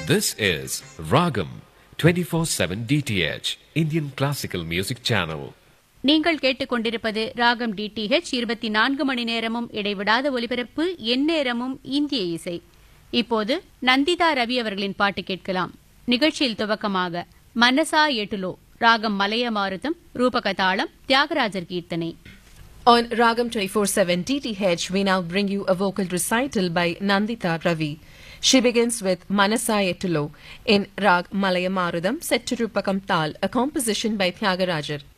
This is Ragam 24/7 DTH Indian Classical Music Channel. நீங்கள் கேட்டுக்கொண்டிருப்பது ராகம் டிடிஹெச் 24 மணி நேரமும் இடைவிடாத ஒலிபரப்பு எந்நேரமும் இந்திய இசை. இப்போது நந்திதா ரவி அவர்களின் பாட்டு கேட்கலாம். நிகழ்ச்சியில் துவக்கமாக மனசா எட்டுலோ ராகம் மலையமாருதம் ரூபகதாளம் தியாகராஜர் கீர்த்தனை. On Ragam 24/7 DTH, we now bring you a vocal recital by Nandita Ravi. She begins with Manasa Ettulo in Rag Malayamarudam set to Rupakam Tal, a composition by Tyagarajar.